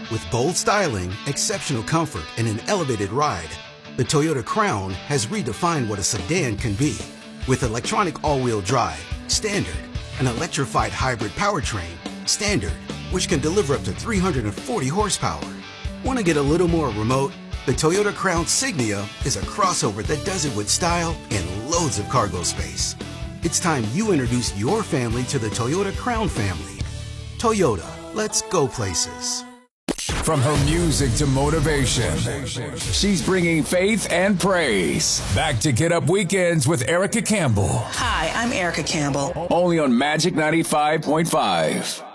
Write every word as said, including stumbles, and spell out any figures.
With bold styling, exceptional comfort, and an elevated ride, the Toyota Crown has redefined what a sedan can be. With electronic all-wheel drive, standard, an electrified hybrid powertrain, standard, which can deliver up to three hundred forty horsepower. Want to get a little more remote? The Toyota Crown Signia is a crossover that does it with style and loads of cargo space. It's time you introduce your family to the Toyota Crown family. Toyota, let's go places. From her music to motivation, she's bringing faith and praise. Back to Get Up Weekends with Erica Campbell. Hi, I'm Erica Campbell. Only on Magic ninety-five point five.